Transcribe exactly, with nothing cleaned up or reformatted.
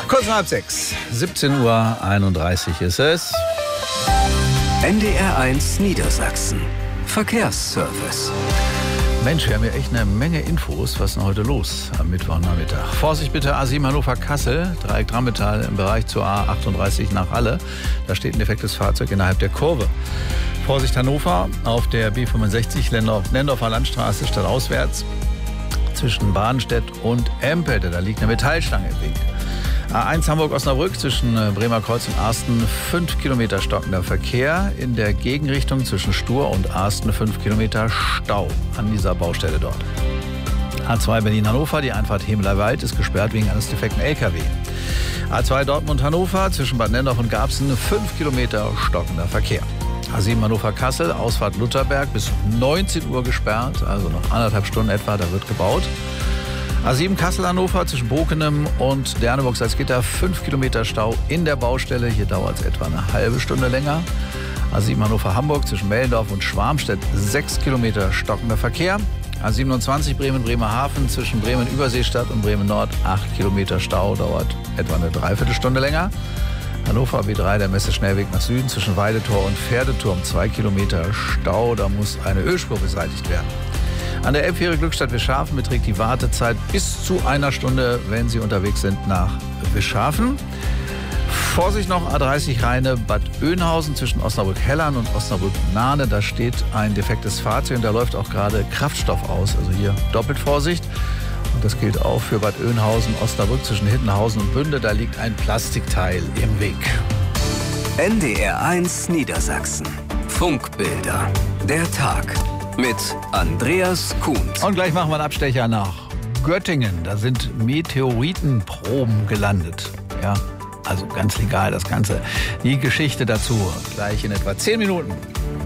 Kurz nach halb sechs, siebzehn Uhr einunddreißig ist es. N D R eins Niedersachsen. Verkehrsservice. Mensch, wir haben ja echt eine Menge Infos. Was ist denn heute los am Mittwochnachmittag? Vorsicht bitte, A sieben Hannover-Kassel, Dreieck Drammetal im Bereich zur A achtunddreißig nach Halle. Da steht ein defektes Fahrzeug innerhalb der Kurve. Vorsicht Hannover auf der B fünfundsechzig Lendorfer Landstraße stadtauswärts zwischen Bahnstedt und Empelde. Da liegt eine Metallstange im Weg. A eins Hamburg-Osnabrück zwischen Bremer Kreuz und Arsten, fünf Kilometer stockender Verkehr. In der Gegenrichtung zwischen Stur und Arsten fünf Kilometer Stau an dieser Baustelle dort. A zwei Berlin-Hannover, die Einfahrt Hemelei-Wald ist gesperrt wegen eines defekten L K W. A zwei Dortmund-Hannover zwischen Bad Nennendorf und Garbsen, fünf Kilometer stockender Verkehr. A sieben Hannover-Kassel, Ausfahrt Lutherberg bis neunzehn Uhr gesperrt, also noch anderthalb Stunden etwa, da wird gebaut. A sieben Kassel-Hannover zwischen Bokenem und Derneburg-Salzgitter, fünf Kilometer Stau in der Baustelle. Hier dauert es etwa eine halbe Stunde länger. A sieben Hannover-Hamburg zwischen Mellendorf und Schwarmstedt, sechs Kilometer stockender Verkehr. A siebenundzwanzig Bremen-Bremerhaven zwischen Bremen-Überseestadt und Bremen-Nord, acht Kilometer Stau, dauert etwa eine Dreiviertelstunde länger. Hannover B drei, der Messeschnellweg nach Süden zwischen Weidetor und Pferdeturm, zwei Kilometer Stau, da muss eine Ölspur beseitigt werden. An der Elbfähre Glückstadt Wischhafen beträgt die Wartezeit bis zu einer Stunde, wenn Sie unterwegs sind nach Wischhafen. Vorsicht noch, A dreißig Rheine Bad Oeynhausen zwischen Osnabrück-Hellern und Osnabrück-Nahne. Da steht ein defektes Fahrzeug und da läuft auch gerade Kraftstoff aus. Also hier doppelt Vorsicht. Und das gilt auch für Bad Oeynhausen, Osnabrück zwischen Hittenhausen und Bünde. Da liegt ein Plastikteil im Weg. N D R eins Niedersachsen. Funkbilder. Der Tag. Mit Andreas Kuhns. Und gleich machen wir einen Abstecher nach Göttingen. Da sind Meteoritenproben gelandet. Ja, also ganz legal das Ganze. Die Geschichte dazu gleich in etwa zehn Minuten.